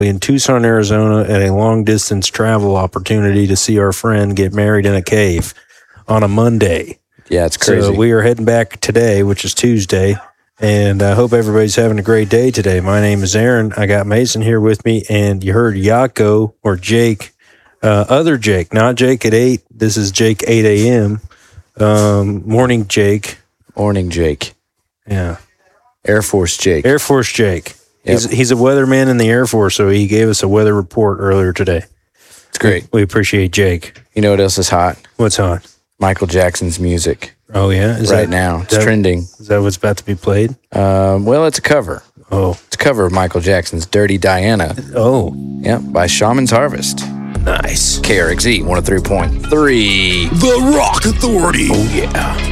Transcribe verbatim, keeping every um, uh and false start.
in Tucson, Arizona, at a long distance travel opportunity to see our friend get married in a cave on a Monday. Yeah, it's crazy. So we are heading back today, which is Tuesday, and I hope everybody's having a great day today. My name is Aaron. I got Mason here with me, and you heard Yako or Jake, uh, other Jake, not Jake at eight. This is Jake eight a.m. Um, morning Jake. Morning Jake. Yeah. Air Force Jake. Air Force Jake. Yep. He's, he's a weatherman in the Air Force, so he gave us a weather report earlier today. It's great. We appreciate Jake. You know what else is hot? What's hot? Michael Jackson's music. Oh, yeah? Is right that, now. It's that, trending. Is that what's about to be played? Um, well, it's a cover. Oh. It's a cover of Michael Jackson's Dirty Diana. Oh. Yep, by Shaman's Harvest. Nice. K R X E one oh three point three. The Rock Authority. Oh, yeah.